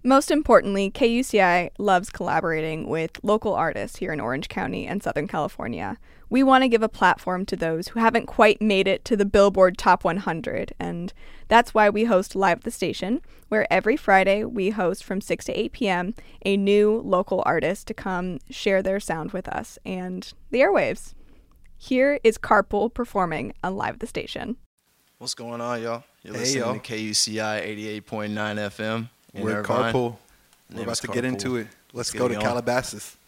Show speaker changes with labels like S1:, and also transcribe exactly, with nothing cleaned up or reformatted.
S1: Most importantly, K U C I loves collaborating with local artists here in Orange County and Southern California. We want to give a platform to those who haven't quite made it to the Billboard Top one hundred, and that's why we host Live at the Station, where every Friday we host from six to eight p.m. a new local artist to come share their sound with us and the airwaves. Here is Carpool performing on Live at the Station.
S2: What's going on, y'all? You're
S3: Hey,
S2: listening
S3: y'all.
S2: to K U C I eighty-eight point nine F M. in
S3: We're
S2: Irvine.
S3: Carpool.
S2: My
S3: We're
S2: name
S3: about
S2: is
S3: to get
S2: Carpool.
S3: into it. Let's
S2: Let's
S3: go
S2: get
S3: to
S2: it going.
S3: Calabasas.